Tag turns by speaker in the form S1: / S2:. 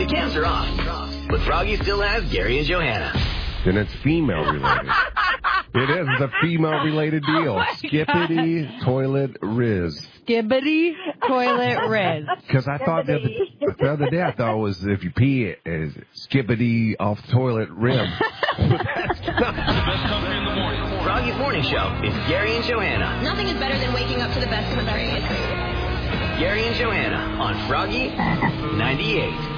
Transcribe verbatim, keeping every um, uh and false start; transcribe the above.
S1: The cams are off, but Froggy still has Gary and Johanna.
S2: Then it's female-related. It is. It's a female-related deal.
S3: Oh
S2: Skippity Toilet Riz.
S3: Skibbity Toilet Riz.
S2: Because I thought that the, the other day I thought it was if you pee it, is skippity off the toilet rim. But that's not.
S1: Froggy's Morning Show is Gary and Johanna.
S4: Nothing is better than waking up to the best country.
S1: Gary and Johanna on Froggy ninety-eight.